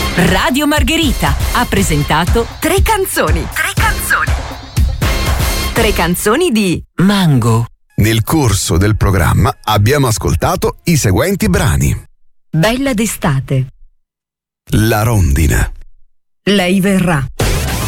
Radio Margherita ha presentato Tre canzoni. Tre canzoni di Mango. Nel corso del programma abbiamo ascoltato i seguenti brani: Bella d'estate. La rondine. Lei verrà.